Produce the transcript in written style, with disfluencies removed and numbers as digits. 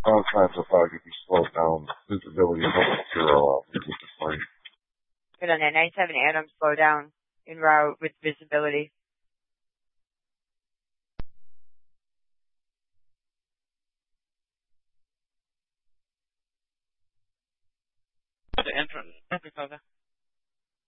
Sometimes the fog could be slowed down. Visibility is almost zero out with the plane. Good on that. 97 Adam, slow down en route with visibility. The entrance.